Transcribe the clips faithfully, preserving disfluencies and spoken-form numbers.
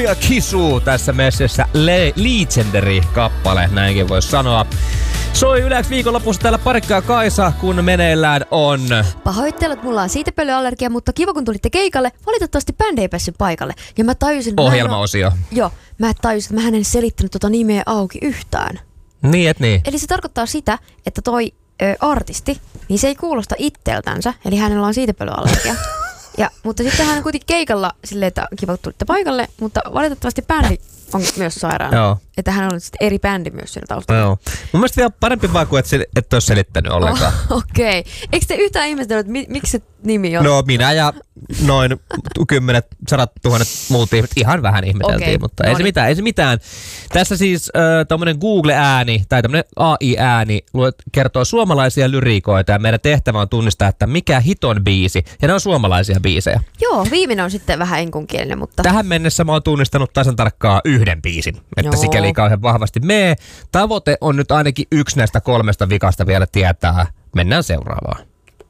Maria Kisu tässä messissä Le- Legendary-kappale, näinkin voisi sanoa. Soi yleensä viikonlopussa täällä Parikka ja Kaisa, kun meneillään on... Pahoittelut, mulla on siitepölyallergia, mutta kiva kun tulitte keikalle. Valitettavasti bändi ei päässyt paikalle. Ja mä tajusin... Ohjelmaosio. Mä en, joo, mä tajusin, että mä en selittänyt tota nimeä auki yhtään. Niin, et niin. Eli se tarkoittaa sitä, että toi ö, artisti, niin se ei kuulosta itseltänsä. Eli hänellä on siitepölyallergia. Ja, mutta sitten hän on kuitenkin keikalla silleen, että kiva kun tulitte paikalle, mutta valitettavasti bändi on myös sairaana. Joo. Että hän on sitten eri bändi myös siellä taustalla. Joo. Mun mielestä vielä parempi vaan kuin, että et, et ole selittänyt ollenkaan. Oh, okei. Okay. Eikö te yhtään ihmetellyt, että mi, miksi se nimi on? No minä ja noin kymmenet, sadat tuhannet muut ihmiset ihan vähän ihmeteltiin, okay. Mutta no ei, niin. se mitään, ei se mitään. Tässä siis äh, tommonen Google-ääni tai tämmönen A I-ääni kertoo suomalaisia lyriikoita ja meidän tehtävä on tunnistaa, että mikä hiton biisi. Ja ne on suomalaisia biisejä. Joo, viimeinen on sitten vähän enkunkielinen, mutta... Tähän mennessä mä oon tunnistanut tasan tarkkaan yhden biisin. Että Joo. sikäli kauhean vahvasti mee. Tavoite on nyt ainakin yksi näistä kolmesta vikasta vielä tietää. Mennään seuraavaan.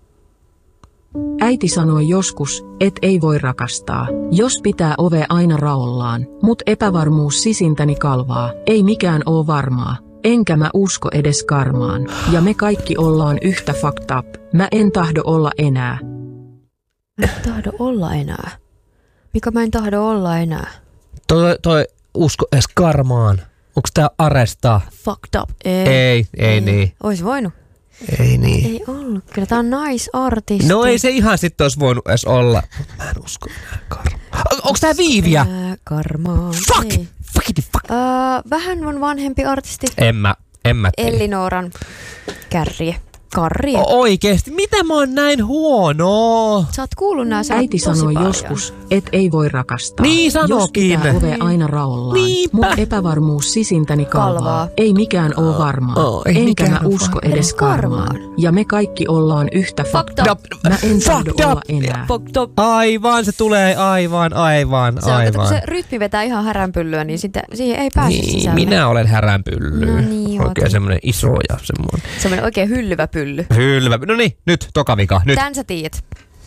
Äiti sanoi joskus, et ei voi rakastaa, jos pitää ove aina raollaan, mut epävarmuus sisintäni kalvaa, ei mikään oo varmaa, enkä mä usko edes karmaan, ja me kaikki ollaan yhtä fucked up, mä en tahdo olla enää. Mä en tahdo olla enää. Mikä mä en tahdo olla enää? Toi, toi usko edes karmaan. Onks tää Aresta? Fucked up. Ei, ei, ei, ei niin. Ois voinut. Ei niin. Ei ollut. Kyllä tää on naisartisti. No ei se ihan sitten olisi voinut edes olla. Mä en usko enää karmaa. Onks tää Viiviä? Karmaa. Fuck! Ei. Fuck it, fuck! Uh, vähän on vanhempi artisti. En mä, en mä tiedä. Ellinoran kärrie. Karrie. O- oikeesti? Mitä mä oon näin huono? Sä oot kuullut nää sanat Äiti sanoi paljon. Joskus, et ei voi rakastaa. Niin sanokin. Jos pitää ove aina raollaan. Niinpä. Mut epävarmuus sisintäni kalvaa. kalvaa. Ei mikään oo varmaa. Oh, enkä mikään mä usko varmaa. Edes karmaan. Ja me kaikki ollaan yhtä fucked up. Mä en tahdo olla enää. Aivan, se tulee aivan, aivan, se on, aivan. Kun se rytmi vetää ihan häränpyllyä, niin sitä, siihen ei pääse niin, sisälle. Minä olen häränpylly. No niin, oikein semmoinen iso ja semmoinen. Semmoinen oikein hyllyvä pylly. Hyllyvä. No niin, nyt toka vika. Nyt. Tän sä tiedät.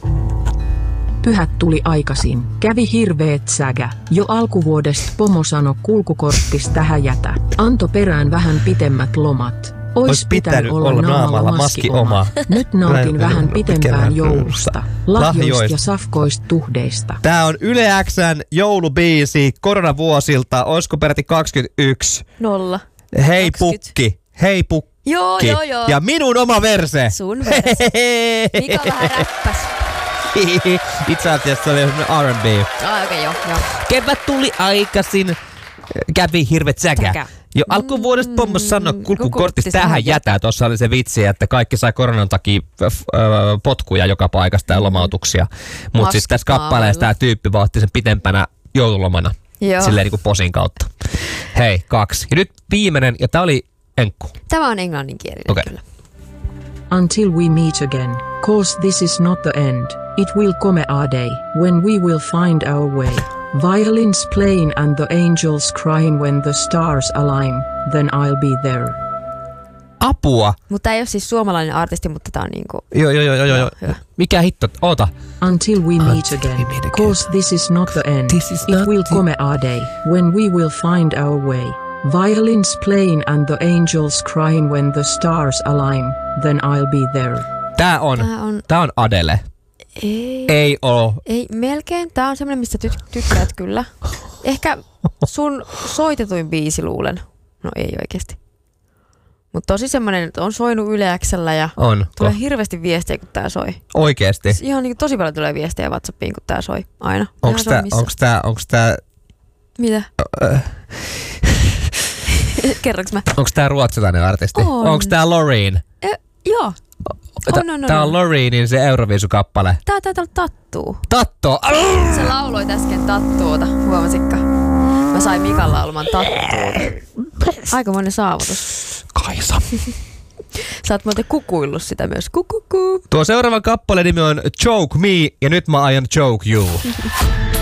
Pyhät tuli aikaisin. Kävi hirveet sägä. Jo alkuvuodesta pomo sano kulkukorttis tähän jätä. Anto perään vähän pitemmät lomat. Ois, Ois pitänyt olla, olla naamalla maski oma. Nyt nautin vähän pitempään joulusta. Lahjoista ja safkoista tuhdeista. Tää on Yle X:n joulubiisi koronavuosilta. Oisko peräti kaksikymmentäyksi? Nolla. Hei kaksikymmentä. Pukki. Hei Pukki. Joo, joo, joo. Ja minun oma verse. Sun verse. Mika vähän räppäs. Itse asiassa se oli R and B. Ah, okei, okay, joo, joo. Kevät tuli aikaisin. Kävi hirvet säkä. säkä. Jo alkuvuodesta mm, pommo sanoi kulkukorttis tähän jätää. Tuossa oli se vitsi, että kaikki sai koronan takia äh, potkuja joka paikasta ja lomautuksia. Mutta sitten tässä kappaleessa tämä tyyppi vauhti sen pitempänä joululomana. Joo. Silleen niin kuin posin kautta. Hei, kaksi. Ja nyt viimeinen, ja tää oli enkku. Tämä on englanninkielinen okay. Kyllä. Until we meet again, cause this is not the end. It will come a day when we will find our way. Violins playing and the angels crying when the stars align, then I'll be there. Apua! Mutta ei ole siis suomalainen artisti, mutta tää on niinku... Joo, joo, joo, joo, joo. Mikä hitto? Oota. Until we meet Until again, we cause this is not the end. It will come a day when we will find our way. Violins playing and the angels crying when the stars align, then I'll be there. Tää on, tää on, tää on Adele. Ei. Ei oo. Ei, melkein. Tää on semmonen, mistä ty- tykkäät kyllä. Ehkä sun soitetuin biisi luulen. No ei oikeesti. Mutta tosi semmonen, että on soinut Yle X:llä ja on. tulee oh. hirveästi viestejä, kun tää soi. Oikeesti? Ihan niin tosi paljon tulee viestejä WhatsAppiin, kun tää soi. Aina. Onks tää, onks tää, onks tää... Mitä? Kerroks mä? Onks tää ruotsalainen artisti? On. Onks tää Loreen? E, joo. On, on, on, tää on Loreenin se Euroviisu-kappale. Tää taitaa olla Tattuu. Tattu! Se lauloi äsken Tattuuta, huomasikka? Mä sain Mikan laulamaan Tattuuta. Aikamoinen saavutus. Kaisa. Sä oot muuten kukuillut sitä myös. Kukuku. Tuo seuraava kappaleen nimi on Choke Me ja nyt mä aion choke you.